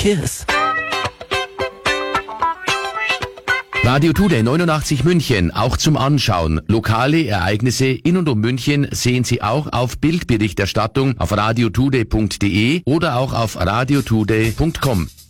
Cheers. Radio Today 89 München, auch zum Anschauen. Lokale Ereignisse in und um München sehen Sie auch auf Bildberichterstattung auf radiotoday.de oder auch auf radiotoday.com.